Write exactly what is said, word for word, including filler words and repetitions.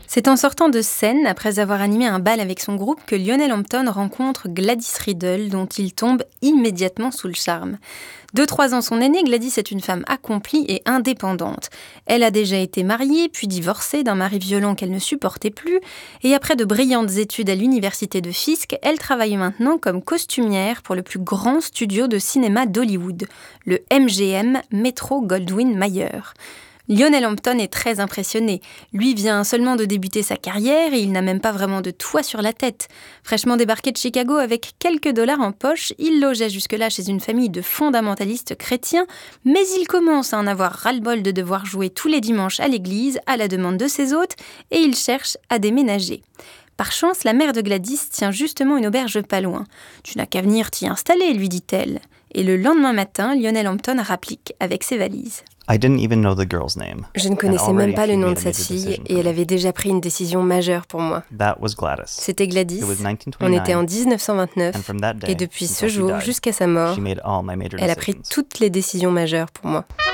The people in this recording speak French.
C'est en sortant de scène, après avoir animé un bal avec son groupe, que Lionel Hampton rencontre Gladys Riddle, dont il tombe immédiatement sous le charme. De trois ans son aînée, Gladys est une femme accomplie et indépendante. Elle a déjà été mariée, puis divorcée d'un mari violent qu'elle ne supportait plus, et après de brillantes études à l'université de Fisk, elle travaille maintenant comme costumière pour le plus grand studio de cinéma d'Hollywood, le M G M Metro-Goldwyn-Mayer. Lionel Hampton est très impressionné. Lui vient seulement de débuter sa carrière et il n'a même pas vraiment de toit sur la tête. Fraîchement débarqué de Chicago avec quelques dollars en poche, il logeait jusque-là chez une famille de fondamentalistes chrétiens, mais il commence à en avoir ras-le-bol de devoir jouer tous les dimanches à l'église à la demande de ses hôtes et il cherche à déménager. Par chance, la mère de Gladys tient justement une auberge pas loin. « Tu n'as qu'à venir t'y installer », lui dit-elle. Et le lendemain matin, Lionel Hampton rapplique avec ses valises. I didn't even know the girl's name. Je ne connaissais même pas le nom de cette fille et elle avait déjà pris une décision majeure pour moi. That was Gladys. C'était Gladys. It was nineteen On était en twenty-nine, dix-neuf cent vingt-neuf and from that day, et depuis ce until she jour died, jusqu'à sa mort, she made all my major elle a pris decisions. toutes les décisions majeures pour moi.